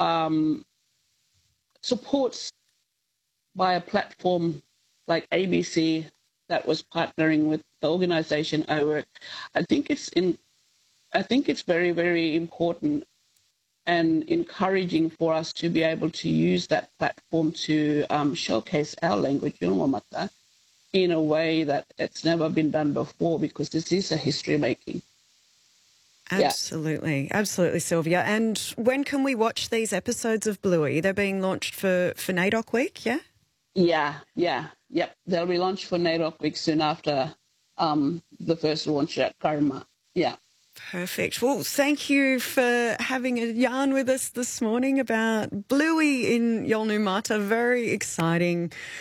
supports by a platform like ABC that was partnering with the organization I work. I think it's very, very important and encouraging for us to be able to use that platform to showcase our language, Yolngu Matha, in a way that it's never been done before, because this is a history making. Yeah. Absolutely. Absolutely, Sylvia. And when can we watch these episodes of Bluey? They're being launched for NAIDOC Week, yeah? Yep. They'll be launched for NAIDOC Week soon after the first launch at Karma. Yeah. Perfect. Well, thank you for having a yarn with us this morning about Bluey in Yolngu Matha. Very exciting